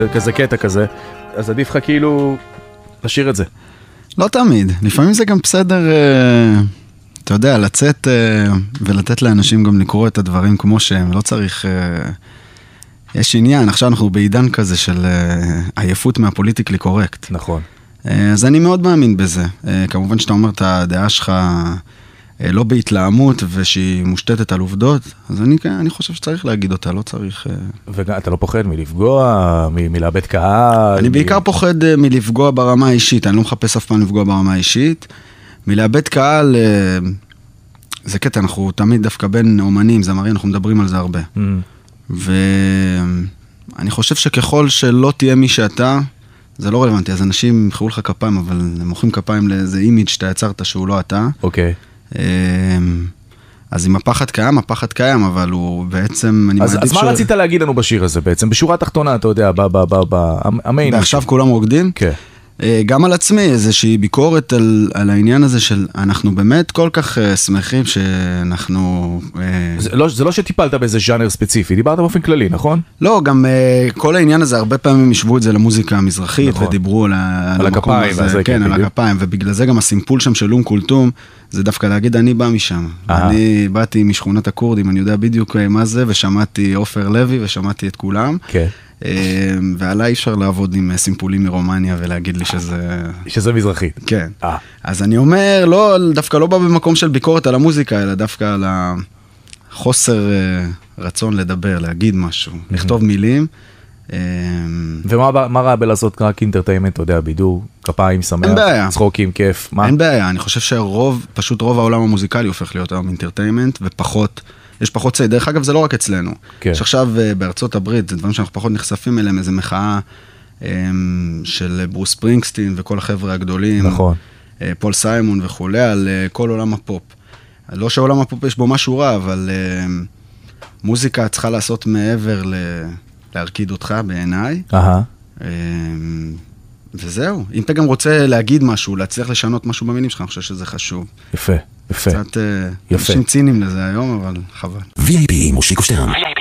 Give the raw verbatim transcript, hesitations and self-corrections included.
כזה קטע כזה, אז עדיף לך כאילו לשיר את זה. לא תמיד, לפעמים זה גם בסדר, אתה יודע, לצאת ולתת לאנשים גם לקרוא את הדברים כמו שהם, לא צריך, יש עניין, עכשיו אנחנו בעידן כזה של עייפות מהפוליטיקלי קורקט. נכון. אז אני מאוד מאמין בזה, כמובן שאתה אומר את הדעה שלך לא בהתלהמות ושהיא מושתתת על עובדות, אז אני, אני חושב שצריך להגיד אותה, לא צריך... ואתה לא פוחד מלפגוע, מ- מלאבד קהל? אני מ... בעיקר פוחד מלפגוע ברמה האישית, אני לא מחפש אף פעם לפגוע ברמה האישית. מלאבד קהל, זה קטע, אנחנו תמיד דווקא בין אומנים, זמרים, אנחנו מדברים על זה הרבה. Mm. ואני חושב שככל שלא תהיה מי שאתה, זה לא רלוונטי, אז אנשים יחרו לך כפיים, אבל הם מוחאים כפיים לאיזה אימיג' שאתה יצרת שהוא לא אתה. אוקיי. אז אם הפחד קיים, הפחד קיים, אבל הוא בעצם... אז, אז מה רצית להגיד לנו בשיר הזה בעצם? בשורה התחתונה, אתה יודע, במיין. ועכשיו כולם רוקדים? כן. גם על עצמי, איזושהי ביקורת על, על העניין הזה של, אנחנו באמת כל כך uh, שמחים שאנחנו... Uh, זה לא, זה לא שטיפלת באיזה ז'אנר ספציפי, דיברת באופן כללי, נכון? לא, גם uh, כל העניין הזה, הרבה פעמים ישבו את זה למוזיקה המזרחית, נכון. ודיברו על, על הכפיים, הזה, כן, על הכפיים, ובגלל זה גם הסימפול שם של אום כולתום, זה דווקא להגיד, אני בא משם. אני באתי משכונת הקורדים, אני יודע בדיוק מה זה, ושמעתי עופר לוי, ושמעתי את כולם. כן. ועליי אפשר לעבוד עם סימפולים מרומניה ולהגיד לי שזה... שזה מזרחית. כן. אז אני אומר, לא, דווקא לא בא במקום של ביקורת על המוזיקה, אלא דווקא על החוסר רצון לדבר, להגיד משהו, לכתוב מילים. ומה רע בלעשות רק אינטרטיימנט, אתה יודע, בידור, כפיים, שמח, צחוקים, כיף, מה? אין בעיה, אני חושב שרוב, פשוט רוב העולם המוזיקלי הופך להיות היום אינטרטיימנט, ופחות... יש פחות צעי, דרך אגב זה לא רק אצלנו, כן. שעכשיו בארצות הברית, זה דברים שאנחנו פחות נחשפים אליהם, איזו מחאה של ברוס ספרינגסטין וכל החבר'ה הגדולים, נכון. פול סיימון וכולי, על כל עולם הפופ. לא שעולם הפופ יש בו משהו רע, אבל מוזיקה צריכה לעשות מעבר ל... להרקיד אותך בעיניי. אהה. וזהו, אם אתה גם רוצה להגיד משהו, להצליח לשנות משהו במינים שלך, אני חושב שזה חשוב. יפה, יפה. קצת אנשים ציניים לזה היום, אבל חבל. וי איי פי מושיקו שטרן.